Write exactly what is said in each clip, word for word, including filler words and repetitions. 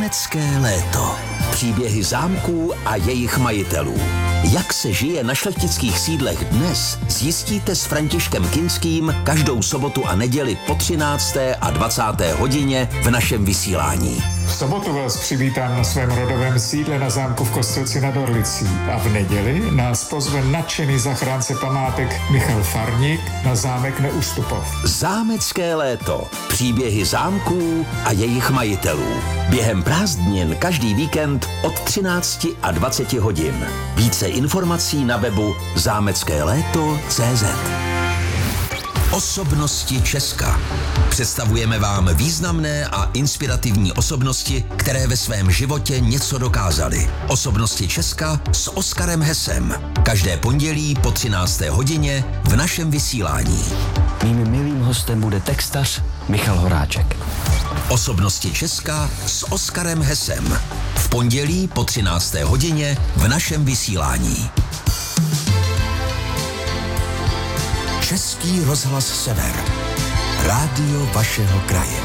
Zámecké léto. Příběhy zámků a jejich majitelů. Jak se žije na šlechtických sídlech dnes, zjistíte s Františkem Kinským každou sobotu a neděli po třinácté a dvacáté hodině v našem vysílání. V sobotu vás přivítám na svém rodovém sídle na zámku v Kostelci nad Orlicí a v neděli nás pozve nadšený zachránce památek Michal Farník na zámek Neustupov. Zámecké léto. Příběhy zámků a jejich majitelů. Během prázdnin každý víkend od třinácti a dvaceti hodin. Více informací na webu zámecké léto tečka cé zet. Osobnosti Česka. Představujeme vám významné a inspirativní osobnosti, které ve svém životě něco dokázaly. Osobnosti Česka s Oskarem Hesem. Každé pondělí po třinácté hodině v našem vysílání. Mým milým hostem bude textař Michal Horáček. Osobnosti Česka s Oskarem Hesem. V pondělí po třinácté hodině v našem vysílání. Český rozhlas Sever. Rádio vašeho kraje.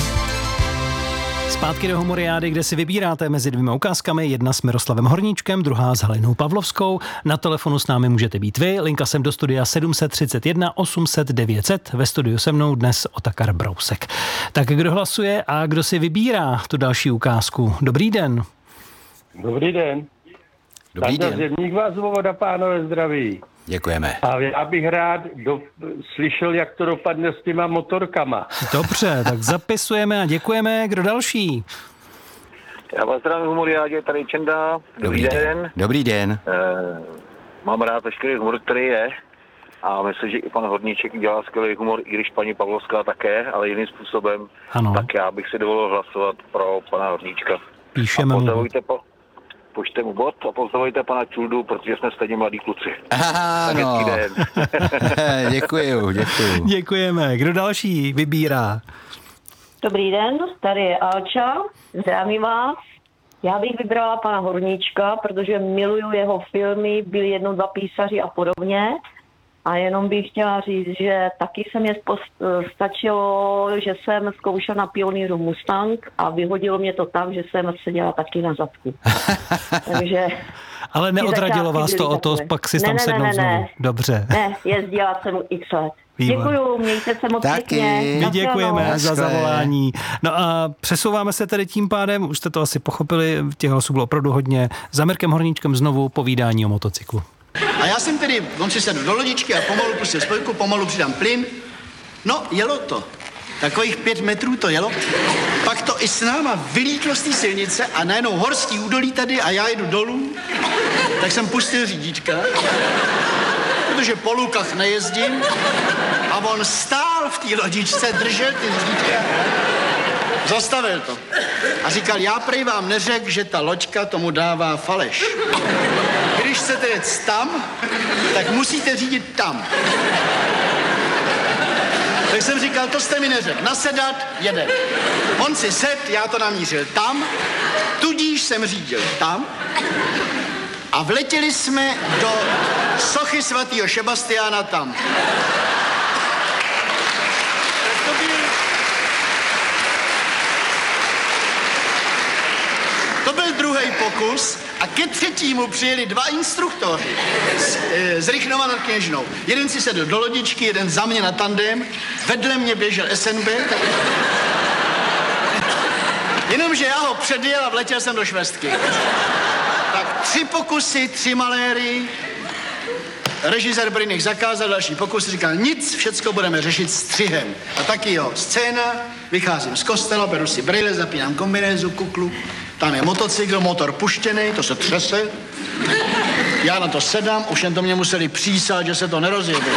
Zpátky do Humoriády, kde si vybíráte mezi dvěma ukázkami. Jedna s Miroslavem Horníčkem, druhá s Halinou Pavlovskou. Na telefonu s námi můžete být vy. Linka sem do studia sedm set třicet jedna osm set devět set. Ve studiu se mnou dnes Otakar Brousek. Tak kdo hlasuje a kdo si vybírá tu další ukázku? Dobrý den. Dobrý den. Dobrý den. Zemník vás Voda, pánové, zdraví. Děkujeme. A já bych rád do, slyšel, jak to dopadne s těma motorkama. Dobře, tak zapisujeme a děkujeme. Kdo další? Já vás zdravím v Humoriádě, tady Čenda. Dobrý, Dobrý den. den. Dobrý den. E, mám rád veškerý humor, který je. A myslím, že i pan Horníček dělá skvělý humor, i když paní Pavlovská také, ale jiným způsobem. Ano. Tak já bych si dovolil hlasovat pro pana Horníčka. Píšeme mu. Po, Pošťte mu bod a pozdravujte pana Čuldu, protože jsme stejně mladí kluci. Ano. Děkuju, děkuju. Děkujeme. Kdo další vybírá? Dobrý den, tady je Alča, zdravím vás. Já bych vybrala pana Horníčka, protože miluju jeho filmy, byli jednou dva písaři a podobně. A jenom bych chtěla říct, že taky se mě stačilo, že jsem zkoušela na Pioníru Mustang a vyhodilo mě to tak, že jsem seděla taky na zadku. Takže... Ale neodradilo vás to o to, pak si ne, tam ne, sednou ne, znovu. Ne. Dobře. Ne, jezdila jsem x let. Výborně. Děkuju, mějte se moc Taky. pěkně. My děkujeme Naschledanou. za zavolání. No a přesouváme se tedy tím pádem, už jste to asi pochopili, těch hlasů bylo opravdu hodně, za Mirkem Horníčkem znovu povídání o motocyklu. A já jsem tedy, on si sedl do lodičky a pomalu pustil spojku, pomalu přidám plyn. No, jelo to. Takových pět metrů to jelo. Pak to i s náma vylítlo z té silnice a najednou horský údolí tady a já jedu dolů. Tak jsem pustil řídíčka, protože po lukách nejezdím. A on stál v té lodičce, držel ty řídíčka. Zastavil to. A říkal, já prej vám neřekl, že ta loďka tomu dává faleš. Když chcete jet tam, tak musíte řídit tam. Tak jsem říkal, to jste mi neřekl. Nasedat, jeden. On si sed, já to namířil tam, tudíž jsem řídil tam a vletěli jsme do sochy svatého Šebastiána tam. Tak to byl... To byl druhý pokus a ke třetímu přijeli dva instruktoři z, e, z Rychnova nad Kněžnou. Jeden si sedl do lodičky, jeden za mě na tandem, vedle mě běžel S N B. Tak... Jenomže já ho předjel a vletěl jsem do švestky. Tak tři pokusy, tři maléry. Režisér Brynych zakázal další pokus, říkal nic, všecko budeme řešit střihem. A taky jo, scéna, vycházím z kostela, beru si brýle, zapínám kombinézu, kuklu. Tam je motocykl, motor puštěný, to se třese. Já na to sedám, už jen to mě museli přísát, že se to nerozjede.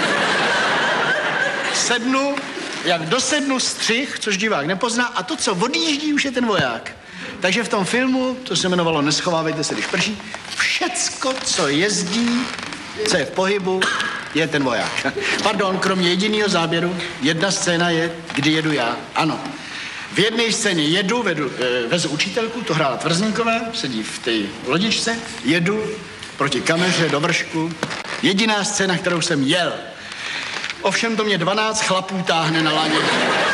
Sednu, jak dosednu střih, což divák nepozná, a to, co odjíždí, už je ten voják. Takže v tom filmu, to se jmenovalo Neschovávejte se, když prší, všecko, co jezdí, co je v pohybu, je ten voják. Pardon, kromě jediného záběru, jedna scéna je, kdy jedu já. Ano. V jedné scéně jedu, vedu, e, vezu učitelku, to hrála Tvrzníková, sedí v té lodičce, jedu proti kameře do vršku. Jediná scéna, kterou jsem jel. Ovšem to mě dvanáct chlapů táhne na laně.